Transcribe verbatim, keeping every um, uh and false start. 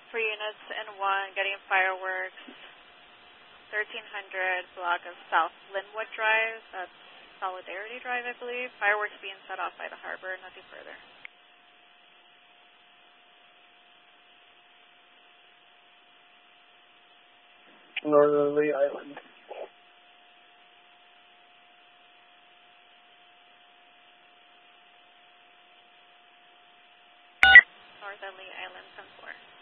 Three units in one, getting fireworks, thirteen hundred block of South Linwood Drive. That's Solidarity Drive, I believe. Fireworks being set off by the harbor, nothing further. Northerly Island. Northerly Island, ten four.